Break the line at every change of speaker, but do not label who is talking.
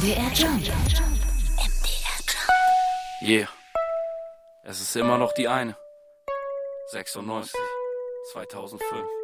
MDR Jump. MDR Jump.
Yeah. Es ist immer noch die eine. 96, 2005.